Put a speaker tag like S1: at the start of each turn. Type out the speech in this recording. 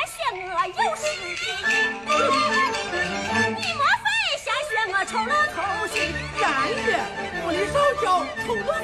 S1: 学我有失礼，你莫非先学我抽了头绪？
S2: 干爷，我的手脚抽了